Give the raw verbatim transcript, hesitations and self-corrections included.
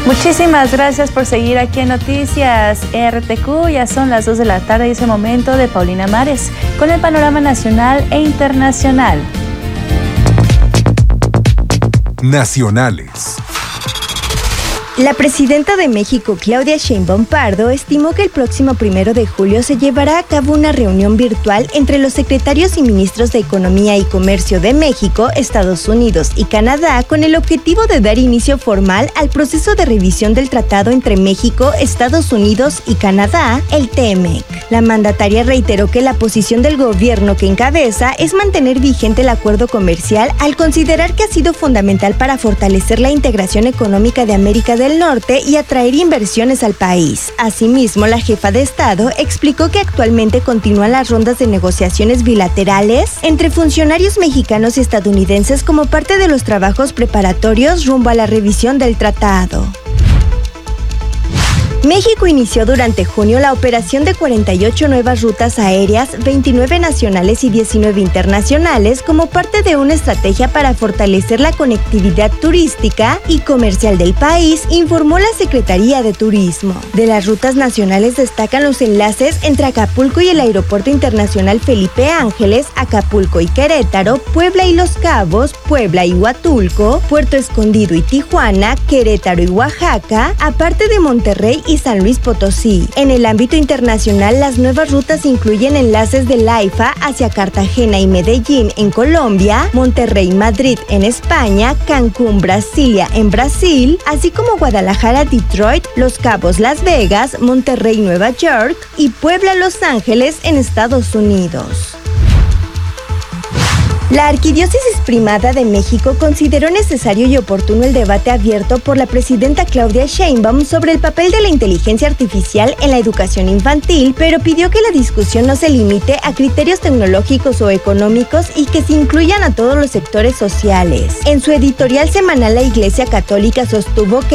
Muchísimas gracias por seguir aquí en Noticias R T Q. Ya son las dos de la tarde y es el momento de Paulina Mares con el panorama nacional e internacional. Nacionales. La presidenta de México, Claudia Sheinbaum Pardo, estimó que el próximo primero de julio se llevará a cabo una reunión virtual entre los secretarios y ministros de Economía y Comercio de México, Estados Unidos y Canadá con el objetivo de dar inicio formal al proceso de revisión del tratado entre México, Estados Unidos y Canadá, el T M E C. La mandataria reiteró que la posición del gobierno que encabeza es mantener vigente el acuerdo comercial al considerar que ha sido fundamental para fortalecer la integración económica de América del Norte y atraer inversiones al país. Asimismo, la jefa de Estado explicó que actualmente continúan las rondas de negociaciones bilaterales entre funcionarios mexicanos y estadounidenses como parte de los trabajos preparatorios rumbo a la revisión del tratado. México inició durante junio la operación de cuarenta y ocho nuevas rutas aéreas, veintinueve nacionales y diecinueve internacionales, como parte de una estrategia para fortalecer la conectividad turística y comercial del país, informó la Secretaría de Turismo. De las rutas nacionales destacan los enlaces entre Acapulco y el Aeropuerto Internacional Felipe Ángeles, Acapulco y Querétaro, Puebla y Los Cabos, Puebla y Huatulco, Puerto Escondido y Tijuana, Querétaro y Oaxaca, aparte de Monterrey y San Luis Potosí. En el ámbito internacional, las nuevas rutas incluyen enlaces del AIFA hacia Cartagena y Medellín en Colombia, Monterrey, Madrid en España, Cancún, Brasilia en Brasil, así como Guadalajara, Detroit, Los Cabos, Las Vegas, Monterrey, Nueva York y Puebla, Los Ángeles en Estados Unidos. La Arquidiócesis Primada de México consideró necesario y oportuno el debate abierto por la presidenta Claudia Sheinbaum sobre el papel de la inteligencia artificial en la educación infantil, pero pidió que la discusión no se limite a criterios tecnológicos o económicos y que se incluyan a todos los sectores sociales. En su editorial semanal, la Iglesia Católica sostuvo que